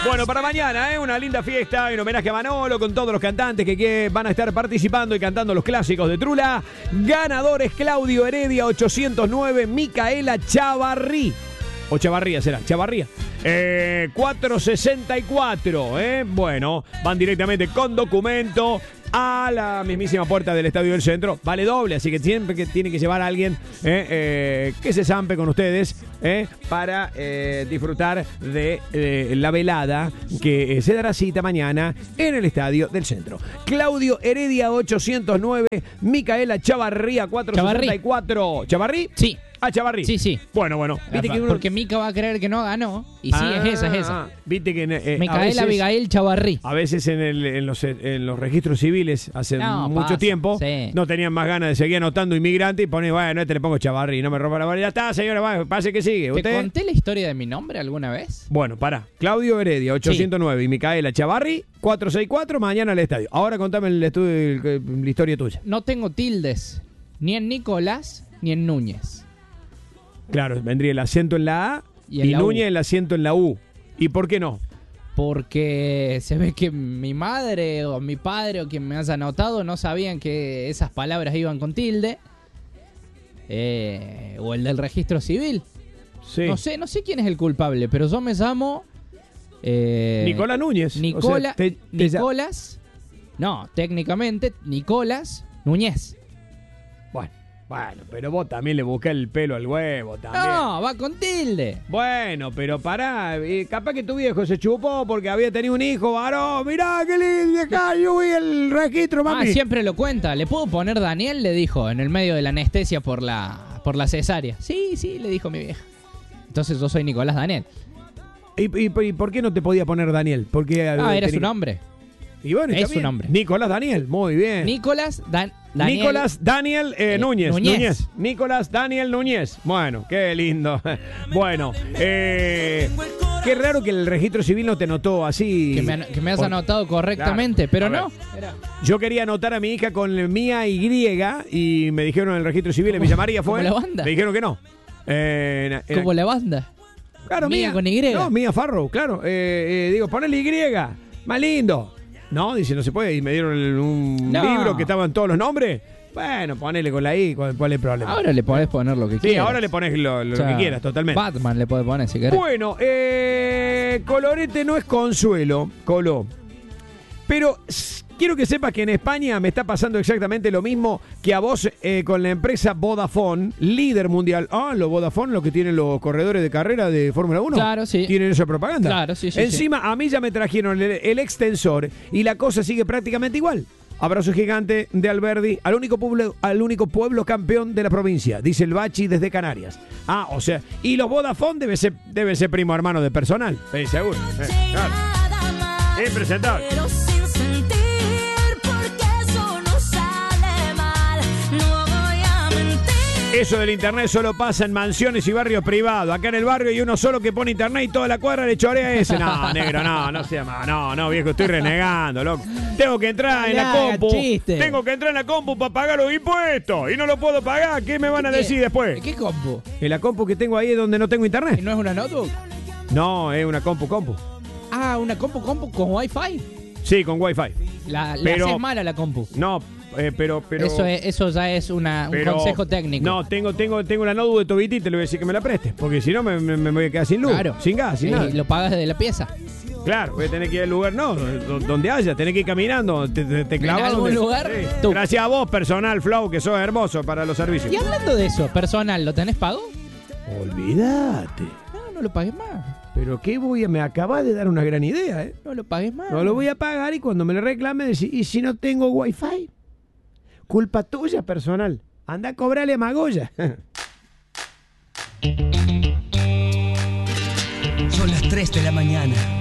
Bueno, para mañana, una linda fiesta en homenaje a Manolo con todos los cantantes que van a estar participando y cantando los clásicos de Trula. Ganadores: Claudio Heredia 809, Micaela Chavarrí. O Chavarría será, Chavarría. 464, Bueno, van directamente con documento a la mismísima puerta del Estadio del Centro. Vale doble, así que siempre que tiene que llevar a alguien que se zampe con ustedes para disfrutar de la velada que se dará cita mañana en el Estadio del Centro. Claudio Heredia 809, Micaela Chavarría 464. ¿Chavarrí? Sí. Ah, Chavarrí. Sí. Bueno. ¿Viste que porque Mica va a creer que no ganó. Y sí, es esa. Viste que Micaela Abigail Chavarrí. A veces en los registros civiles hace mucho tiempo no tenían más ganas de seguir anotando inmigrante y ponen, bueno, le pongo Chavarrí, no me rompa la bola. Ya está, señora, pase que sigue. ¿Te conté la historia de mi nombre alguna vez? Bueno, pará. Claudio Heredia, 809 y Micaela Chavarrí, 464, mañana al estadio. Ahora contame la historia tuya. No tengo tildes, ni en Nicolás, ni en Núñez. Claro, vendría el acento en la A y Núñez el acento en la U. ¿Y por qué no? Porque se ve que mi madre o mi padre o quien me haya anotado no sabían que esas palabras iban con tilde. O el del registro civil. Sí. No sé quién es el culpable, pero yo me llamo... Nicolás Núñez. Nicolás... No, técnicamente, Nicolás Núñez. Bueno, pero vos también le buscás el pelo al huevo también. No, va con tilde. Bueno, pero pará, capaz que tu viejo se chupó porque había tenido un hijo varón. Mirá qué lindo, acá yo vi el registro, mami. Siempre lo cuenta. ¿Le puedo poner Daniel? Le dijo, en el medio de la anestesia por la cesárea. Sí, le dijo mi vieja. Entonces yo soy Nicolás Daniel. ¿Y por qué no te podía poner Daniel? Porque era su nombre. Y bueno, es su nombre. Nicolás Daniel, muy bien. Nicolás Daniel. Nicolás Daniel Núñez. Nicolás Daniel Núñez. Bueno, qué lindo. Bueno, qué raro que el registro civil no te anotó así. Que me has anotado correctamente, claro, pero no. Yo quería anotar a mi hija con Mía Y y me dijeron en el registro civil, en Villa María fue. ¿Como la banda? Me dijeron que no. ¿Como la banda? Claro, Mía con Y. No, Mía Farrow, claro. Digo, ponele Y. Más lindo. No, dice, no se puede. Y me dieron un libro que estaban todos los nombres. Bueno, ponele con la I, ¿cuál es el problema? Ahora le podés poner lo que quieras. Sí, ahora le pones lo que quieras, totalmente. Batman le podés poner si querés. Bueno, colorete no es consuelo, Colo. Pero quiero que sepas que en España me está pasando exactamente lo mismo que a vos con la empresa Vodafone, líder mundial. Los Vodafone, los que tienen los corredores de carrera de Fórmula 1. Claro, sí. Tienen esa propaganda. Claro, sí. Encima, a mí ya me trajeron el extensor y la cosa sigue prácticamente igual. Abrazo gigante de Alberdi al único pueblo campeón de la provincia, dice el Bachi desde Canarias. O sea, y los Vodafone debe ser primo hermano de Personal. Seguro. Claro. Impresentable. Eso del internet solo pasa en mansiones y barrios privados. Acá en el barrio hay uno solo que pone internet y toda la cuadra le chorea ese. No, negro, no sea más. No, viejo, estoy renegando, loco. Tengo que entrar en la compu. Tengo que entrar en la compu para pagar los impuestos. Y no lo puedo pagar. ¿Qué me van a decir después? ¿Qué compu? En la compu que tengo ahí es donde no tengo internet. ¿Y no es una notebook? No, es una compu. Una compu con wifi. Sí, con wifi. Le haces mal a la compu. No, pero eso ya es un consejo técnico. No, tengo la notebook de Tobiti y te le voy a decir que me la prestes, porque si no me voy a quedar sin luz, sin gas, sin nada. Y lo pagas de la pieza. Claro, voy a tener que ir al lugar, donde haya, tenés que ir caminando, te clavas. ¿En algún lugar? Sí. Gracias a vos, Personal Flow, que sos hermoso para los servicios. Y hablando de eso, Personal, ¿lo tenés pago? Olvídate. No lo pagues más. Pero me acabas de dar una gran idea, ¿eh? No lo pagues más. No lo voy a pagar y cuando me lo reclame decís, ¿y si no tengo wifi? Culpa tuya, Personal. Anda a cobrarle a Magoya. Son las 3 de la mañana.